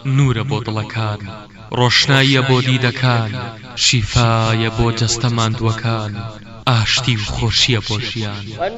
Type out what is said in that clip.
نورە بۆ دڵەکان ڕۆشناییە بۆ دیدەکان شیفایە بۆ جەستە ماندووەکان ئاشتی و خۆشیە بۆ ژیان